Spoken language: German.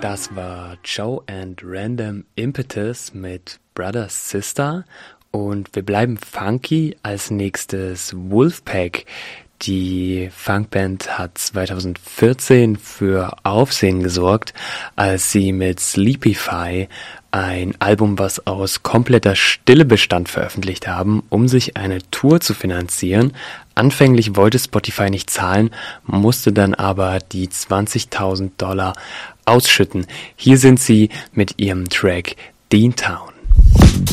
Das war Joe and Random Impetus mit Brother Sister und wir bleiben funky. Als nächstes Wolfpack. Die Funkband hat 2014 für Aufsehen gesorgt, als sie mit Sleepify ein Album, was aus kompletter Stille bestand, veröffentlicht haben, um sich eine Tour zu finanzieren. Anfänglich wollte Spotify nicht zahlen, musste dann aber die $20.000 ausschütten. Hier sind sie mit ihrem Track Deantown.